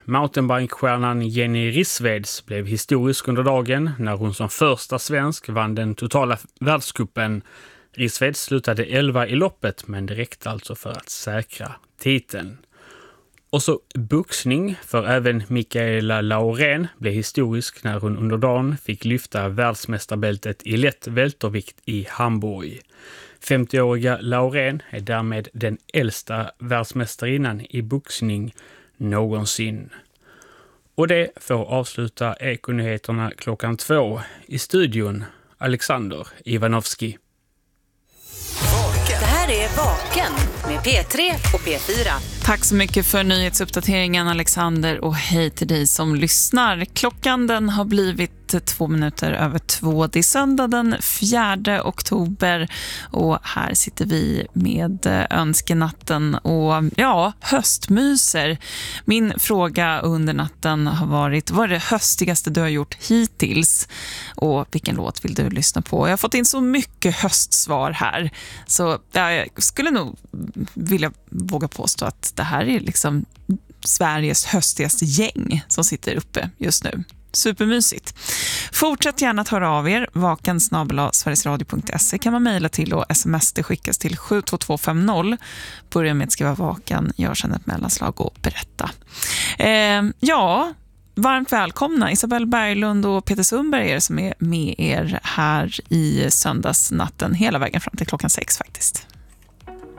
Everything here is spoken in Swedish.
Mountainbikestjärnan Jenny Rissveds blev historisk under dagen när hon som första svensk vann den totala världscupen. Rissveds slutade 11 i loppet, men det räckte alltså för att säkra titeln. Och så boxning, för även Mikaela Laurén blev historisk när hon under dagen fick lyfta världsmästarbältet i lätt vältervikt i Hamburg. 50-åriga Laurén är därmed den äldsta världsmästarinnan i boxning någonsin. Och det får avsluta Ekonyheterna klockan 2. I studion Alexander Ivanovski. Det här är Vaken med P3 och P4. Tack så mycket för nyhetsuppdateringen, Alexander, och hej till dig som lyssnar. Klockan den har blivit 2 minuter över 2. Det är söndag den 4 oktober och här sitter vi med önskenatten och höstmyser. Min fråga under natten har varit: vad är det höstigaste du har gjort hittills? Och vilken låt vill du lyssna på? Jag har fått in så mycket höstsvar här, så jag skulle nog vilja våga påstå att det här är liksom Sveriges höstigaste gäng som sitter uppe just nu. Supermysigt. Fortsätt gärna att höra av er. vaken@sverigesradio.se kan man mejla till, och sms det skickas till 72250. Börja med att skriva vaken, gör sedan ett mellanslag och berätta. Varmt välkomna Isabelle Berglund och Peter Sundberg som är med er här i söndagsnatten hela vägen fram till klockan 6 faktiskt.